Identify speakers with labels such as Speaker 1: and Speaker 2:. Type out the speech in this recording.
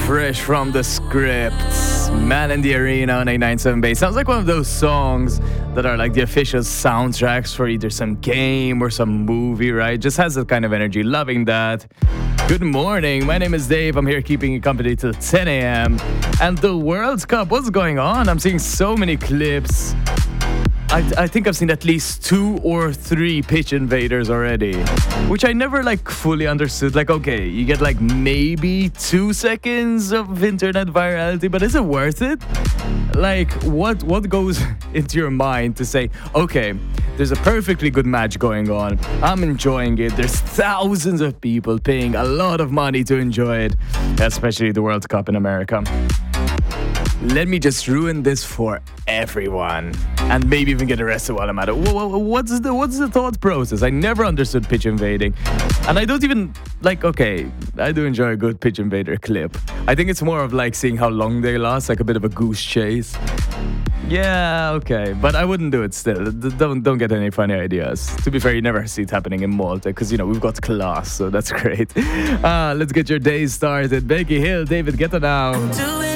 Speaker 1: fresh from the script. Man in the Arena on 897 Base. Sounds like one of those songs that are like the official soundtracks for either some game or some movie, right? Just has that kind of energy. Loving that. Good morning. My name is Dave. I'm here keeping you company till 10 a.m. And the World Cup, what's going on? I'm seeing so many clips. I think I've seen at least 2 or 3 pitch invaders already, which I never like fully understood. Like, okay, you get like maybe 2 seconds of internet virality, but is it worth it? Like, what goes into your mind to say, okay, there's a perfectly good match going on, I'm enjoying it, there's thousands of people paying a lot of money to enjoy it, especially the World Cup in America. Let me just ruin this for everyone and maybe even get arrested while I'm at it. What's the thought process? I never understood pitch invading. And I don't even, like, okay, I do enjoy a good pitch invader clip. I think it's more of like seeing how long they last, like a bit of a goose chase. Yeah, okay, but I wouldn't do it still. Don't get any funny ideas. To be fair, you never see it happening in Malta because, you know, we've got class, so that's great. Let's get your day started. Becky Hill, David Guetta now.